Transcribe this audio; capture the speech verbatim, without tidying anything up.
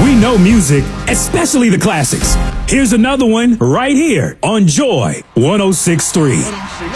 We know music, especially the classics. Here's another one right here on Joy one oh six point three.